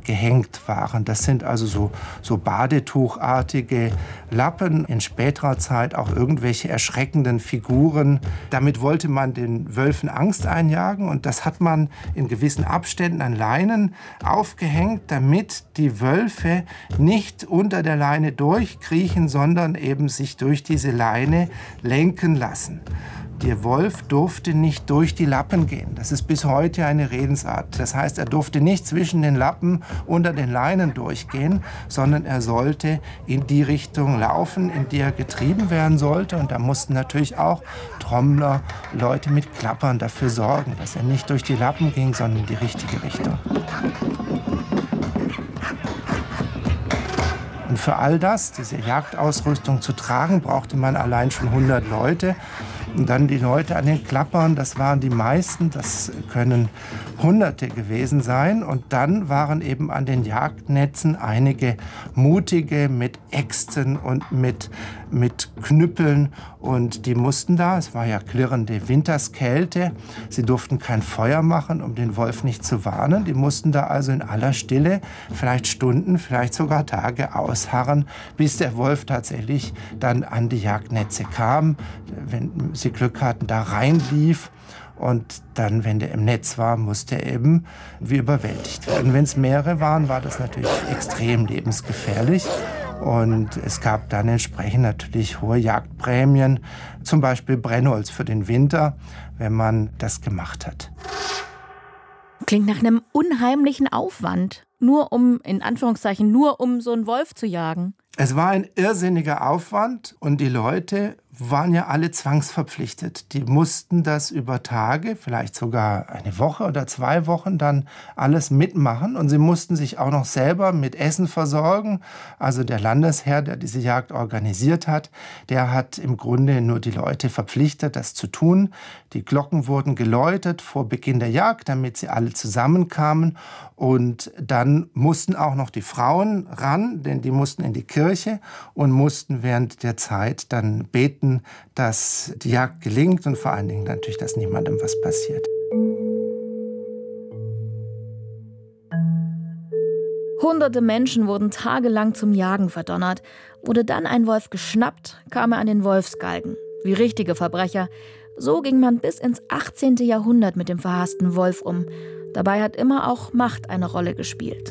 gehängt waren. Das sind also so badetuchartige Lappen, in späterer Zeit auch irgendwelche erschreckenden Figuren. Damit wollte man den Wölfen Angst einjagen und das hat man in gewissen Abständen an Leinen aufgehängt, damit die Wölfe nicht unter der Leine durchkriechen, sondern eben sich durch diese Leine lenken lassen. Der Wolf durfte nicht durch die Lappen gehen. Das ist bis heute eine Redensart. Das heißt, er durfte nicht zwischen den Lappen unter den Leinen durchgehen, sondern er sollte in die Richtung laufen, in die er getrieben werden sollte. Und da mussten natürlich auch Trommler, Leute mit Klappern dafür sorgen, dass er nicht durch die Lappen ging, sondern in die richtige Richtung. Und für all das, diese Jagdausrüstung zu tragen, brauchte man allein schon 100 Leute. Und dann die Leute an den Klappern, das waren die meisten, das können Hunderte gewesen sein. Und dann waren eben an den Jagdnetzen einige Mutige mit Äxten und mit Knüppeln. Und die mussten da, es war ja klirrende Winterskälte, sie durften kein Feuer machen, um den Wolf nicht zu warnen. Die mussten da also in aller Stille vielleicht Stunden, vielleicht sogar Tage ausharren, bis der Wolf tatsächlich dann an die Jagdnetze kam, wenn sie Glück hatten, da reinlief. Und dann, wenn der im Netz war, musste er eben wie überwältigt werden. Wenn es mehrere waren, war das natürlich extrem lebensgefährlich. Und es gab dann entsprechend natürlich hohe Jagdprämien, zum Beispiel Brennholz für den Winter, wenn man das gemacht hat. Klingt nach einem unheimlichen Aufwand, nur um so einen Wolf zu jagen. Es war ein irrsinniger Aufwand und die Leute waren ja alle zwangsverpflichtet. Die mussten das über Tage, vielleicht sogar eine Woche oder 2 Wochen dann alles mitmachen. Und sie mussten sich auch noch selber mit Essen versorgen. Also der Landesherr, der diese Jagd organisiert hat, der hat im Grunde nur die Leute verpflichtet, das zu tun. Die Glocken wurden geläutet vor Beginn der Jagd, damit sie alle zusammenkamen. Und dann mussten auch noch die Frauen ran, denn die mussten in die Kirche und mussten während der Zeit dann beten, dass die Jagd gelingt und vor allen Dingen natürlich, dass niemandem was passiert. Hunderte Menschen wurden tagelang zum Jagen verdonnert. Wurde dann ein Wolf geschnappt, kam er an den Wolfsgalgen. Wie richtige Verbrecher. So ging man bis ins 18. Jahrhundert mit dem verhassten Wolf um. Dabei hat immer auch Macht eine Rolle gespielt.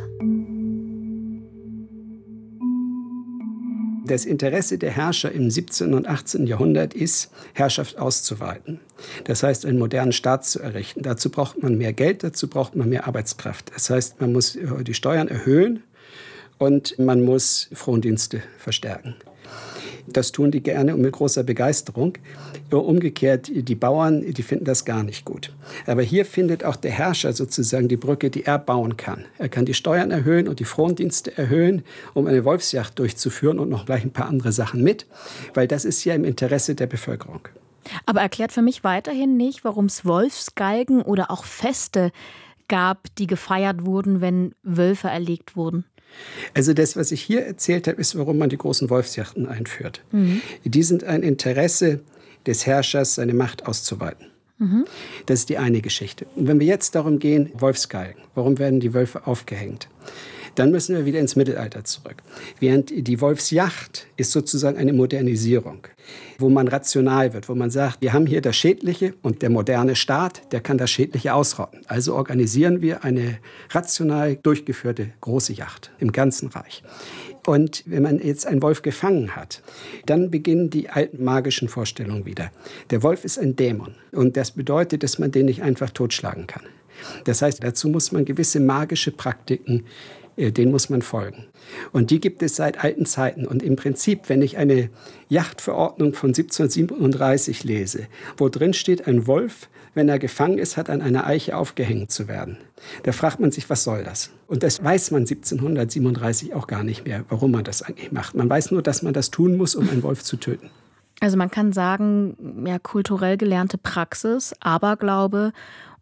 Das Interesse der Herrscher im 17. und 18. Jahrhundert ist, Herrschaft auszuweiten. Das heißt, einen modernen Staat zu errichten. Dazu braucht man mehr Geld, dazu braucht man mehr Arbeitskraft. Das heißt, man muss die Steuern erhöhen und man muss Frondienste verstärken. Das tun die gerne und mit großer Begeisterung. Umgekehrt, die Bauern, die finden das gar nicht gut. Aber hier findet auch der Herrscher sozusagen die Brücke, die er bauen kann. Er kann die Steuern erhöhen und die Frondienste erhöhen, um eine Wolfsjagd durchzuführen und noch gleich ein paar andere Sachen mit, weil das ist ja im Interesse der Bevölkerung. Aber erklärt für mich weiterhin nicht, warum es Wolfsgalgen oder auch Feste gab, die gefeiert wurden, wenn Wölfe erlegt wurden. Also das, was ich hier erzählt habe, ist, warum man die großen Wolfsjachten einführt. Die sind ein Interesse des Herrschers, seine Macht auszuweiten. Das ist die eine Geschichte. Und wenn wir jetzt darum gehen, Wolfsgalgen, warum werden die Wölfe aufgehängt? Dann müssen wir wieder ins Mittelalter zurück. Während die Wolfsjagd ist sozusagen eine Modernisierung, wo man rational wird, wo man sagt, wir haben hier das Schädliche und der moderne Staat, der kann das Schädliche ausrotten. Also organisieren wir eine rational durchgeführte große Jagd im ganzen Reich. Und wenn man jetzt einen Wolf gefangen hat, dann beginnen die alten magischen Vorstellungen wieder. Der Wolf ist ein Dämon und das bedeutet, dass man den nicht einfach totschlagen kann. Das heißt, dazu muss man gewisse magische Praktiken, denen muss man folgen. Und die gibt es seit alten Zeiten. Und im Prinzip, wenn ich eine Jagdverordnung von 1737 lese, wo drin steht, ein Wolf, wenn er gefangen ist, hat an einer Eiche aufgehängt zu werden, da fragt man sich, was soll das? Und das weiß man 1737 auch gar nicht mehr, warum man das eigentlich macht. Man weiß nur, dass man das tun muss, um einen Wolf zu töten. Also man kann sagen, ja, kulturell gelernte Praxis, Aberglaube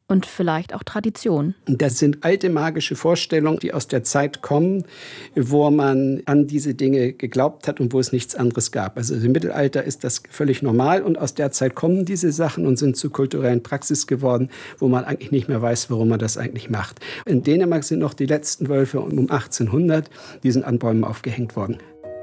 Und vielleicht auch Tradition. Das sind alte magische Vorstellungen, die aus der Zeit kommen, wo man an diese Dinge geglaubt hat und wo es nichts anderes gab. Also im Mittelalter ist das völlig normal und aus der Zeit kommen diese Sachen und sind zu kulturellen Praxis geworden, wo man eigentlich nicht mehr weiß, warum man das eigentlich macht. In Dänemark sind noch die letzten Wölfe um 1800, die sind an Bäumen aufgehängt worden.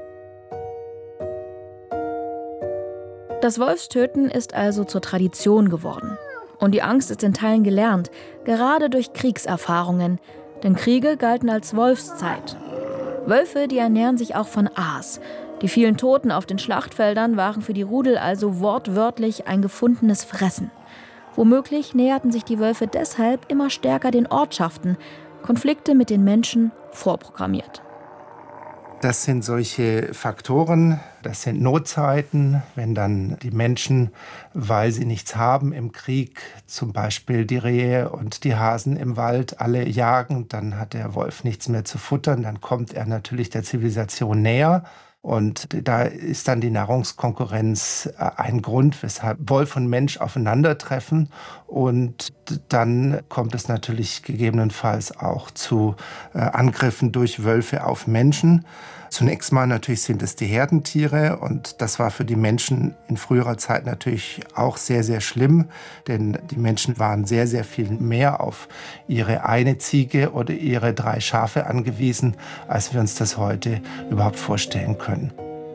Das Wolfstöten ist also zur Tradition geworden. Und die Angst ist in Teilen gelernt, gerade durch Kriegserfahrungen. Denn Kriege galten als Wolfszeit. Wölfe, die ernähren sich auch von Aas. Die vielen Toten auf den Schlachtfeldern waren für die Rudel also wortwörtlich ein gefundenes Fressen. Womöglich näherten sich die Wölfe deshalb immer stärker den Ortschaften. Konflikte mit den Menschen vorprogrammiert. Das sind solche Faktoren, das sind Notzeiten, wenn dann die Menschen, weil sie nichts haben im Krieg, zum Beispiel die Rehe und die Hasen im Wald alle jagen, dann hat der Wolf nichts mehr zu futtern, dann kommt er natürlich der Zivilisation näher. Und da ist dann die Nahrungskonkurrenz ein Grund, weshalb Wolf und Mensch aufeinandertreffen. Und dann kommt es natürlich gegebenenfalls auch zu Angriffen durch Wölfe auf Menschen. Zunächst mal natürlich sind es die Herdentiere und das war für die Menschen in früherer Zeit natürlich auch sehr, sehr schlimm, denn die Menschen waren sehr, sehr viel mehr auf ihre eine Ziege oder ihre 3 Schafe angewiesen, als wir uns das heute überhaupt vorstellen können.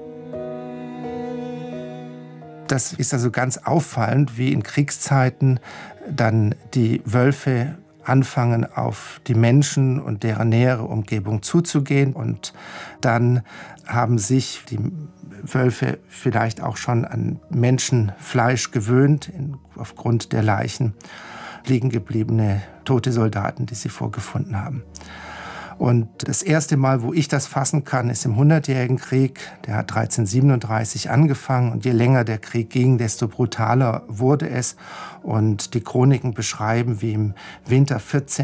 Das ist also ganz auffallend, wie in Kriegszeiten dann die Wölfe anfangen, auf die Menschen und deren nähere Umgebung zuzugehen. Und dann haben sich die Wölfe vielleicht auch schon an Menschenfleisch gewöhnt, aufgrund der Leichen liegen gebliebene tote Soldaten, die sie vorgefunden haben. Und das erste Mal, wo ich das fassen kann, ist im 100-jährigen Krieg. Der hat 1337 angefangen und je länger der Krieg ging, desto brutaler wurde es. Und die Chroniken beschreiben, wie im Winter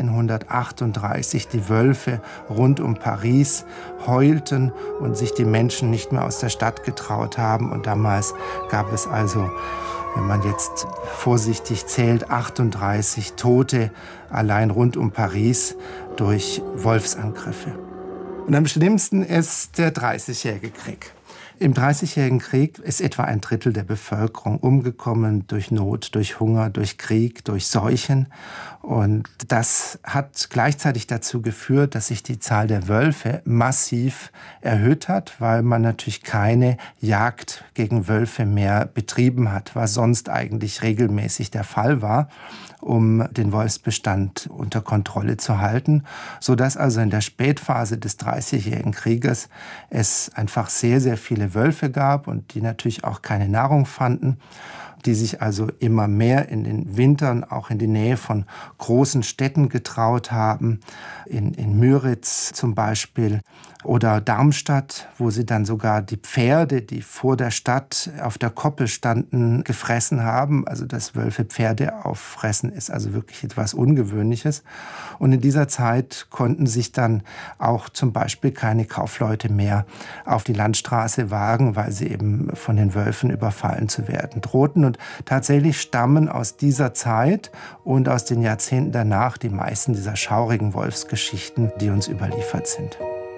1438 die Wölfe rund um Paris heulten und sich die Menschen nicht mehr aus der Stadt getraut haben. Und damals gab es also, wenn man jetzt vorsichtig zählt, 38 Tote allein rund um Paris durch Wolfsangriffe. Und am schlimmsten ist der 30-jährige Krieg. Im 30-jährigen Krieg ist etwa ein Drittel der Bevölkerung umgekommen durch Not, durch Hunger, durch Krieg, durch Seuchen. Und das hat gleichzeitig dazu geführt, dass sich die Zahl der Wölfe massiv erhöht hat, weil man natürlich keine Jagd gegen Wölfe mehr betrieben hat, was sonst eigentlich regelmäßig der Fall war, um den Wolfsbestand unter Kontrolle zu halten, sodass also in der Spätphase des 30-jährigen Krieges es einfach sehr, sehr viele Wölfe gab und die natürlich auch keine Nahrung fanden, die sich also immer mehr in den Wintern auch in die Nähe von großen Städten getraut haben, in Müritz zum Beispiel oder Darmstadt, wo sie dann sogar die Pferde, die vor der Stadt auf der Koppel standen, gefressen haben. Also dass Wölfe Pferde auffressen, ist also wirklich etwas Ungewöhnliches. Und in dieser Zeit konnten sich dann auch zum Beispiel keine Kaufleute mehr auf die Landstraße wagen, weil sie eben von den Wölfen überfallen zu werden drohten. Und tatsächlich stammen aus dieser Zeit und aus den Jahrzehnten danach die meisten dieser schaurigen Wolfsgeschichten, die uns überliefert sind.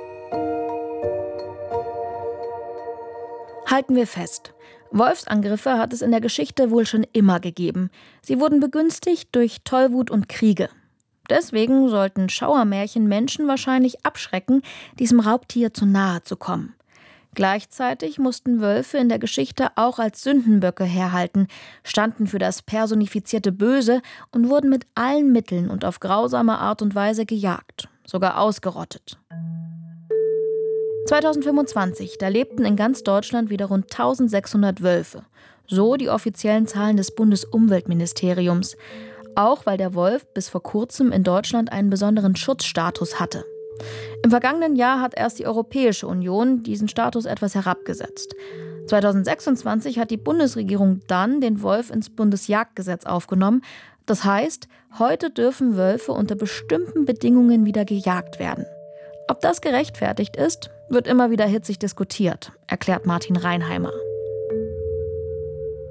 Halten wir fest. Wolfsangriffe hat es in der Geschichte wohl schon immer gegeben. Sie wurden begünstigt durch Tollwut und Kriege. Deswegen sollten Schauermärchen Menschen wahrscheinlich abschrecken, diesem Raubtier zu nahe zu kommen. Gleichzeitig mussten Wölfe in der Geschichte auch als Sündenböcke herhalten, standen für das personifizierte Böse und wurden mit allen Mitteln und auf grausame Art und Weise gejagt, sogar ausgerottet. 2025, da lebten in ganz Deutschland wieder rund 1600 Wölfe. So die offiziellen Zahlen des Bundesumweltministeriums. Auch weil der Wolf bis vor kurzem in Deutschland einen besonderen Schutzstatus hatte. Im vergangenen Jahr hat erst die Europäische Union diesen Status etwas herabgesetzt. 2026 hat die Bundesregierung dann den Wolf ins Bundesjagdgesetz aufgenommen. Das heißt, heute dürfen Wölfe unter bestimmten Bedingungen wieder gejagt werden. Ob das gerechtfertigt ist, wird immer wieder hitzig diskutiert, erklärt Martin Reinheimer.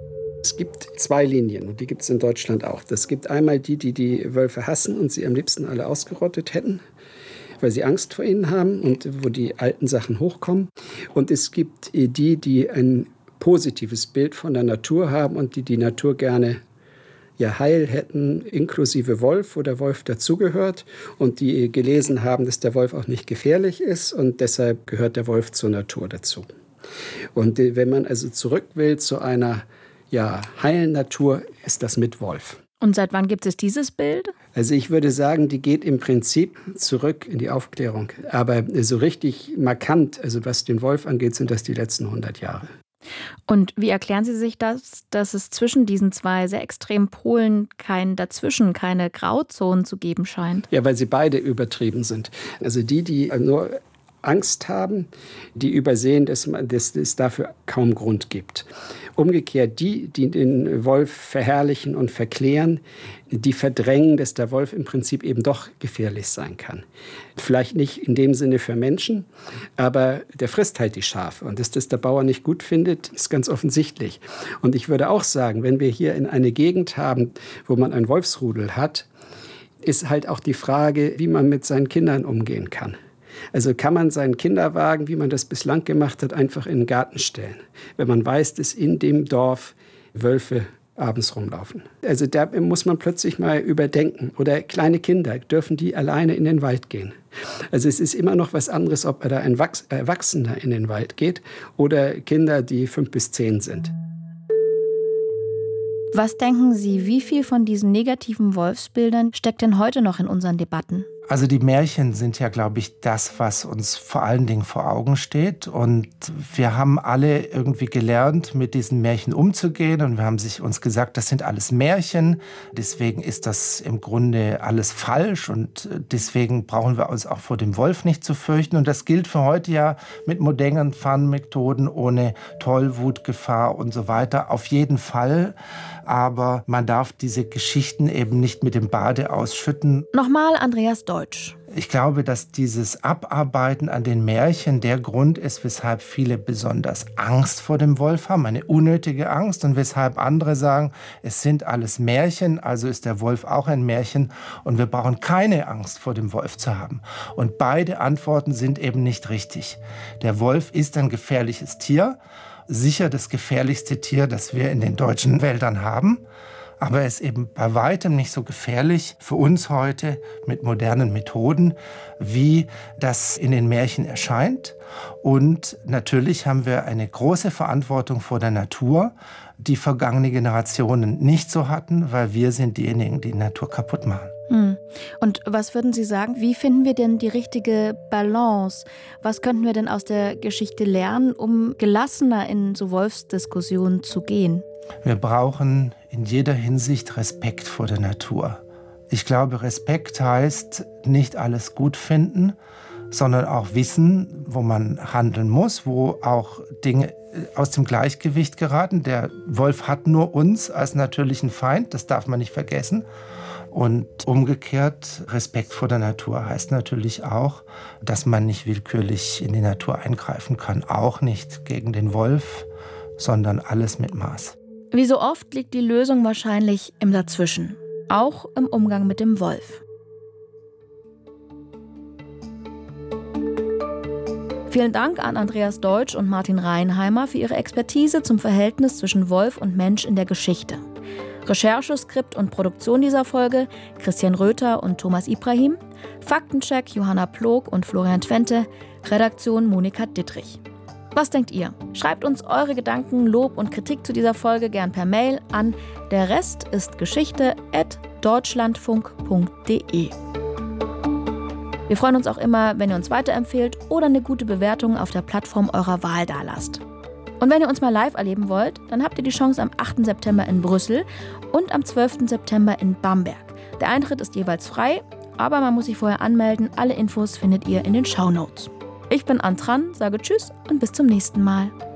Es gibt 2 Linien und die gibt es in Deutschland auch. Es gibt einmal die Wölfe hassen und sie am liebsten alle ausgerottet hätten, weil sie Angst vor ihnen haben und wo die alten Sachen hochkommen. Und es gibt die ein positives Bild von der Natur haben und die Natur gerne heil hätten, inklusive Wolf, wo der Wolf dazugehört und die gelesen haben, dass der Wolf auch nicht gefährlich ist und deshalb gehört der Wolf zur Natur dazu. Und wenn man also zurück will zu einer heilen Natur, ist das mit Wolf. Und seit wann gibt es dieses Bild? Also ich würde sagen, die geht im Prinzip zurück in die Aufklärung. Aber so richtig markant, also was den Wolf angeht, sind das die letzten 100 Jahre. Und wie erklären Sie sich das, dass es zwischen diesen 2 sehr extremen Polen keine Grauzonen zu geben scheint? Ja, weil sie beide übertrieben sind. Also die nur Angst haben, die übersehen, dass es dafür kaum Grund gibt. Umgekehrt die den Wolf verherrlichen und verklären, die verdrängen, dass der Wolf im Prinzip eben doch gefährlich sein kann. Vielleicht nicht in dem Sinne für Menschen, aber der frisst halt die Schafe. Und dass das der Bauer nicht gut findet, ist ganz offensichtlich. Und ich würde auch sagen, wenn wir hier in eine Gegend haben, wo man ein Wolfsrudel hat, ist halt auch die Frage, wie man mit seinen Kindern umgehen kann. Also kann man seinen Kinderwagen, wie man das bislang gemacht hat, einfach in den Garten stellen, wenn man weiß, dass in dem Dorf Wölfe abends rumlaufen. Also da muss man plötzlich mal überdenken. Oder kleine Kinder, dürfen die alleine in den Wald gehen? Also es ist immer noch was anderes, ob da ein Erwachsener in den Wald geht oder Kinder, die 5 bis 10 sind. Was denken Sie, wie viel von diesen negativen Wolfsbildern steckt denn heute noch in unseren Debatten? Also die Märchen sind ja, glaube ich, das, was uns vor allen Dingen vor Augen steht. Und wir haben alle irgendwie gelernt, mit diesen Märchen umzugehen. Und wir haben uns gesagt, das sind alles Märchen. Deswegen ist das im Grunde alles falsch. Und deswegen brauchen wir uns auch vor dem Wolf nicht zu fürchten. Und das gilt für heute ja mit modernen Fangmethoden ohne Tollwutgefahr und so weiter. Auf jeden Fall. Aber man darf diese Geschichten eben nicht mit dem Bade ausschütten. Nochmal Andreas Deutsch. Ich glaube, dass dieses Abarbeiten an den Märchen der Grund ist, weshalb viele besonders Angst vor dem Wolf haben, eine unnötige Angst, und weshalb andere sagen, es sind alles Märchen, also ist der Wolf auch ein Märchen und wir brauchen keine Angst vor dem Wolf zu haben. Und beide Antworten sind eben nicht richtig. Der Wolf ist ein gefährliches Tier, sicher das gefährlichste Tier, das wir in den deutschen Wäldern haben. Aber er ist eben bei weitem nicht so gefährlich für uns heute mit modernen Methoden, wie das in den Märchen erscheint. Und natürlich haben wir eine große Verantwortung vor der Natur, die vergangene Generationen nicht so hatten, weil wir sind diejenigen, die die Natur kaputt machen. Und was würden Sie sagen, wie finden wir denn die richtige Balance? Was könnten wir denn aus der Geschichte lernen, um gelassener in so Wolfsdiskussionen zu gehen? Wir brauchen in jeder Hinsicht Respekt vor der Natur. Ich glaube, Respekt heißt nicht alles gut finden, sondern auch wissen, wo man handeln muss, wo auch Dinge aus dem Gleichgewicht geraten. Der Wolf hat nur uns als natürlichen Feind, das darf man nicht vergessen. Und umgekehrt, Respekt vor der Natur heißt natürlich auch, dass man nicht willkürlich in die Natur eingreifen kann. Auch nicht gegen den Wolf, sondern alles mit Maß. Wie so oft liegt die Lösung wahrscheinlich im Dazwischen, auch im Umgang mit dem Wolf. Vielen Dank an Andreas Deutsch und Martin Reinheimer für ihre Expertise zum Verhältnis zwischen Wolf und Mensch in der Geschichte. Recherche, Skript und Produktion dieser Folge Christian Röther und Thomas Ibrahim, Faktencheck Johanna Plog und Florian Twente, Redaktion Monika Dittrich. Was denkt ihr? Schreibt uns eure Gedanken, Lob und Kritik zu dieser Folge gern per Mail an derrestistgeschichte@deutschlandfunk.de. Wir freuen uns auch immer, wenn ihr uns weiterempfehlt oder eine gute Bewertung auf der Plattform eurer Wahl dalasst. Und wenn ihr uns mal live erleben wollt, dann habt ihr die Chance am 8. September in Brüssel und am 12. September in Bamberg. Der Eintritt ist jeweils frei, aber man muss sich vorher anmelden. Alle Infos findet ihr in den Shownotes. Ich bin Antran, sage Tschüss und bis zum nächsten Mal.